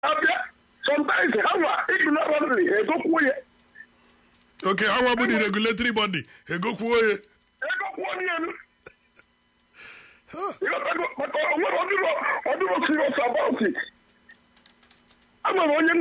abịa sometimes ha nwa ignorantly egokwuo ya. Okay, how about the regulatory body? Egokwuo ya. Egokwuo ya elu. Maka onwere ọdụrụ serious about it. Ama m onye